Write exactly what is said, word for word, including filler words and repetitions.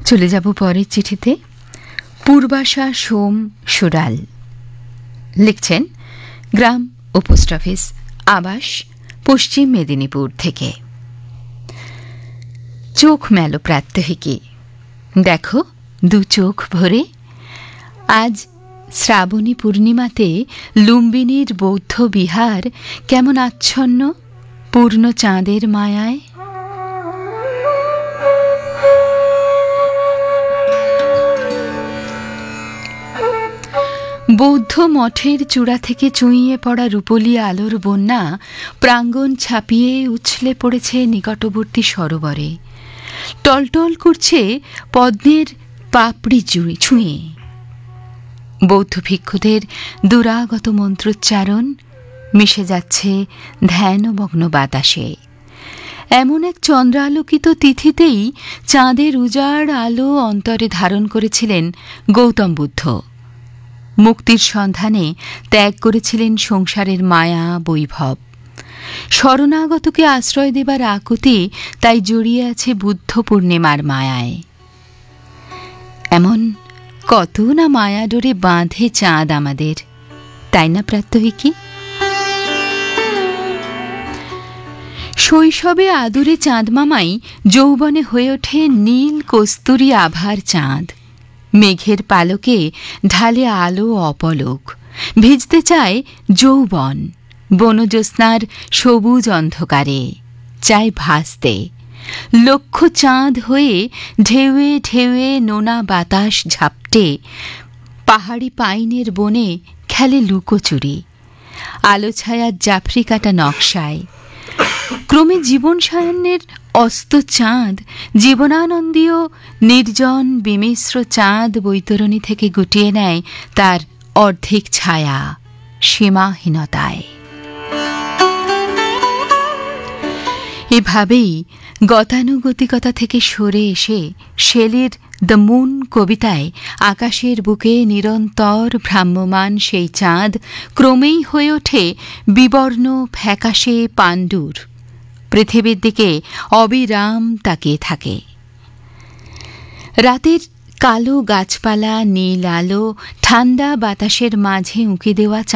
চলে যাব পরের চিঠিতে। পূর্বাশা সোম সুরাল লিখছেন গ্রাম ও পোস্ট অফিস আবাস, পশ্চিম মেদিনীপুর থেকে। চোখ মেলো প্রাত্যহিকে, দেখো দু চোখ ভরে। আজ শ্রাবণী পূর্ণিমাতে লুম্বিনীর বৌদ্ধ বিহার কেমন আচ্ছন্ন পূর্ণ চাঁদের মায়ায়। বৌদ্ধ মঠের চূড়া থেকে চুঁইয়ে পড়া রূপলি আলোর বন্যা প্রাঙ্গণ ছাপিয়ে উছলে পড়েছে নিকটবর্তী সরোবরে। টলটল করছে পদ্মের পাপড়ি ছুঁয়ে। বৌদ্ধ ভিক্ষুদের দুরাগত মন্ত্রোচ্চারণ মিশে যাচ্ছে ধ্যানমগ্ন বাতাসে। এমন এক চন্দ্রালোকিত তিথিতেই চাঁদের উজাড় আলো অন্তরে ধারণ করেছিলেন গৌতম বুদ্ধ। মুক্তির সন্ধানে ত্যাগ করেছিলেন সংসারের মায়া বৈভব। শরণাগতকে আশ্রয় দেবার আকুতি তাই জড়িয়ে আছে বুদ্ধ পূর্ণিমার মায়ায়। এমন কত না মায়া ডোরে বাঁধে চাঁদ আমাদের, তাই না প্রাত্যহিকী? শৈশবে আদুরে চাঁদ মামাই যৌবনে হয়ে ওঠে নীল কস্তুরী আভার চাঁদ। মেঘের পালকে ঢালে আলো অপলক, ভিজতে চায় যৌবন বনজ্যোৎস্নার সবুজ অন্ধকারে, চায় ভাসতে। লক্ষ চাঁদ হয়ে ঢেউয়ে ঢেউয়ে নোনা বাতাস ঝাপটে পাহাড়ি পাইনের বনে খেলে লুকোচুরি আলো ছায়ার জাফরি কাটা নকশায়। ক্রমে জীবন সায়ান্নের অস্ত চাঁদ জীবনানন্দীয় নির্জন বিমিশ্র চাঁদ বৈতরণী থেকে গুটিয়ে নেয় তার অর্ধেক ছায়া সীমাহীনতায়। এভাবেই গতানুগতিকতা থেকে সরে এসে শেলির দ্য মুন কবিতায় আকাশের বুকে নিরন্তর ভ্রাম্যমান সেই চাঁদ ক্রমেই হয়ে ওঠে বিবর্ণ ফ্যাকাশে পাণ্ডুর, পৃথিবীর দিকে অবিরাম তাকিয়ে থাকে। রাতের কালো গাছপালা, নীল আলো, ঠান্ডা বাতাসের মাঝে উঁকি দেওয়া